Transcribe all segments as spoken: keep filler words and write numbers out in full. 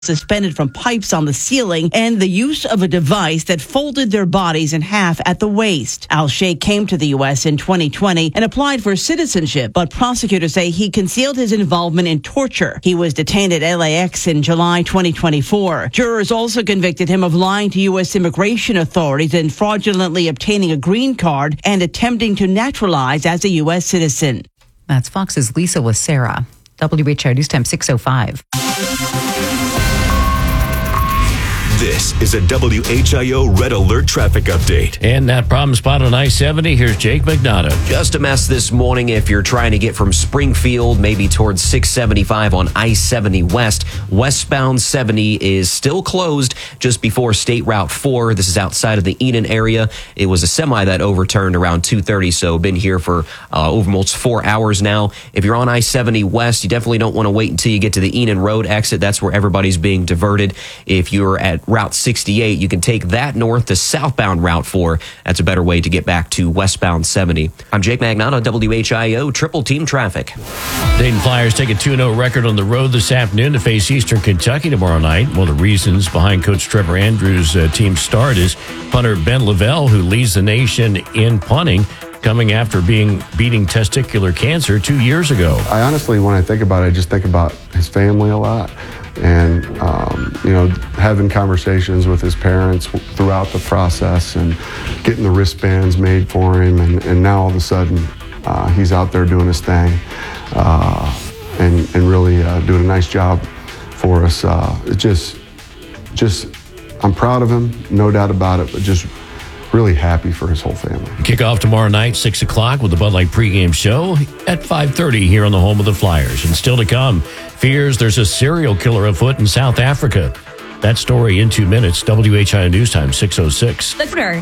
suspended from pipes on the ceiling, and the use of a device that folded their bodies in half at the waist. Al-Sheikh came to the U S in twenty twenty and applied for citizenship, but prosecutors say he concealed his involvement in torture. He was detained at L A X in July twenty twenty-four. Jurors also convicted him of lying to U S immigration authorities and fraudulently obtaining a green card and attempting to naturalize as a U S citizen. That's Fox's Lisa Lacera. W H I News Time six oh five. This is a W H I O Red Alert traffic update. And that problem spot on I seventy, here's Jake McNaughton. Just a mess this morning if you're trying to get from Springfield maybe towards six seventy-five on I seventy West. Westbound seventy is still closed just before State Route four. This is outside of the Enon area. It was a semi that overturned around two thirty, so been here for uh, over almost four hours now. If you're on I seventy West, you definitely don't want to wait until you get to the Enon Road exit. That's where everybody's being diverted. If you're at Route sixty-eight, you can take that north to southbound Route four. That's a better way to get back to westbound seventy. I'm Jake Magnato, W H I O Triple Team Traffic. Dayton Flyers take a two oh record on the road this afternoon to face Eastern Kentucky tomorrow night. One of the reasons behind Coach Trevor Andrews' uh, team start is punter Ben Lavelle, who leads the nation in punting, coming after being beating testicular cancer two years ago. I honestly, when I think about it, I just think about his family a lot. And, um, you know, having conversations with his parents throughout the process and getting the wristbands made for him. And, and now all of a sudden, uh, he's out there doing his thing uh, and, and really uh, doing a nice job for us. Uh, it just, just, I'm proud of him, no doubt about it, but just really happy for his whole family. Kickoff tomorrow night, six o'clock with the Bud Light pregame show at five thirty here on the home of the Flyers. And still to come, fears there's a serial killer afoot in South Africa. That story in two minutes. W H I O News Time six oh six.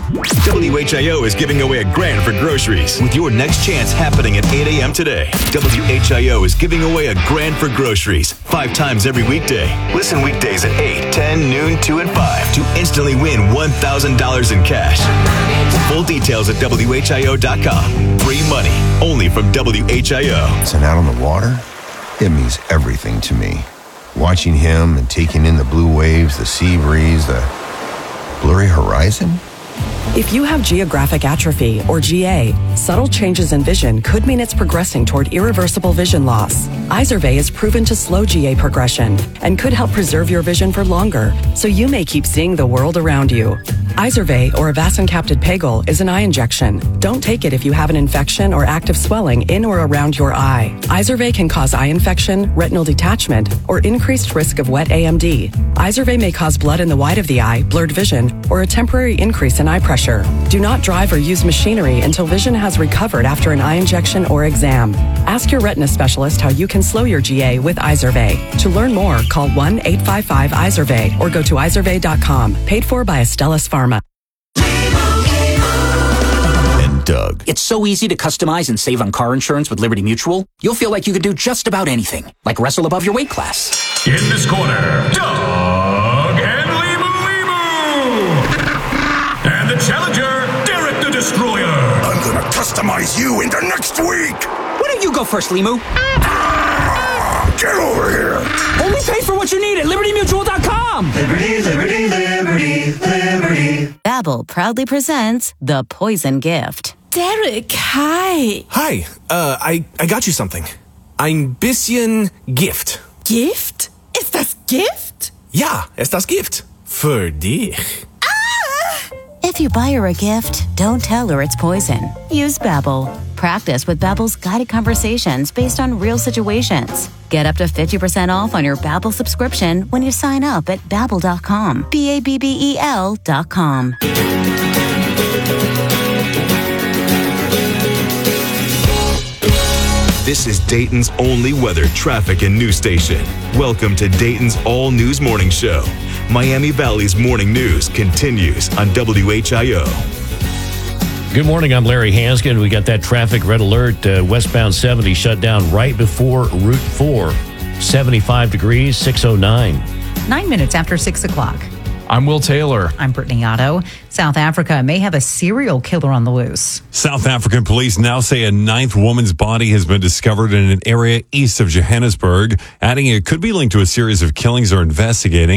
W H I O is giving away a grand for groceries with your next chance happening at eight a.m. today. W H I O is giving away a grand for groceries five times every weekday. Listen weekdays at eight, ten, noon, two, and five to instantly win one thousand dollars in cash. Full details at W H I O dot com. Free money only from W H I O. And out on the water, it means everything to me. Watching him and taking in the blue waves, the sea breeze, the blurry horizon. If you have geographic atrophy, or G A, subtle changes in vision could mean it's progressing toward irreversible vision loss. Izervay is proven to slow G A progression and could help preserve your vision for longer, so you may keep seeing the world around you. Izervay, or avacincaptad pegol, is an eye injection. Don't take it if you have an infection or active swelling in or around your eye. Izervay can cause eye infection, retinal detachment, or increased risk of wet A M D. Izervay may cause blood in the white of the eye, blurred vision, or a temporary increase in eye pressure. Do not drive or use machinery until vision has recovered after an eye injection or exam. Ask your retina specialist how you can slow your G A with Izervay. To learn more, call one eight five five Izervay or go to Izervay dot com. Paid for by Astellas Pharma. And Doug. It's so easy to customize and save on car insurance with Liberty Mutual. You'll feel like you could do just about anything, like wrestle above your weight class. In this corner, Doug and Limu Limu. And the challenger, Derek the Destroyer. I'm gonna customize you into next week. Why don't you go first, Limu? Get over here. Only pay for what you need at Liberty Mutual dot com. Liberty, Liberty, Liberty, Liberty. Babbel proudly presents The Poison Gift. Derek, hi. Hi, uh, I, I got you something. Ein bisschen Gift. Gift? Ist das Gift? Ja, ist das Gift. Für dich. If you buy her a gift, don't tell her it's poison. Use Babbel. Practice with Babbel's guided conversations based on real situations. Get up to fifty percent off on your Babbel subscription when you sign up at Babbel dot com. B A B B E L dot com. This is Dayton's only weather, traffic, and news station. Welcome to Dayton's All News Morning Show. Miami Valley's morning news continues on W H I O. Good morning, I'm Larry Hanskin. We got that traffic red alert. Uh, westbound seventy shut down right before Route four. seventy-five degrees, six oh nine. Nine minutes after six o'clock. I'm Will Taylor. I'm Brittany Otto. South Africa may have a serial killer on the loose. South African police now say a ninth woman's body has been discovered in an area east of Johannesburg, adding it could be linked to a series of killings they're investigating.